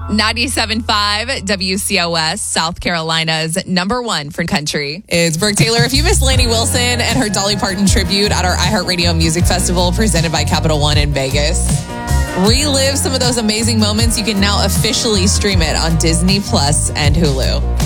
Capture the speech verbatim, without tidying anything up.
ninety-seven point five W C O S, South Carolina's number one for country. It's Brooke Taylor. If you missed Lainey Wilson and her Dolly Parton tribute at our iHeartRadio Music Festival presented by Capital One in Vegas, relive some of those amazing moments. You can now officially stream it on Disney Plus and Hulu.